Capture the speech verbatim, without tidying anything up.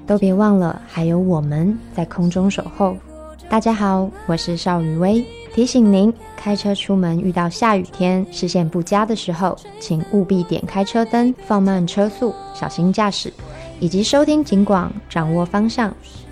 都别忘了还有我们在空中守候。大家好，我是邵雨薇，提醒您开车出门遇到下雨天视线不佳的时候，请务必点开车灯，放慢车速，小心驾驶，以及收听警广，掌握方向。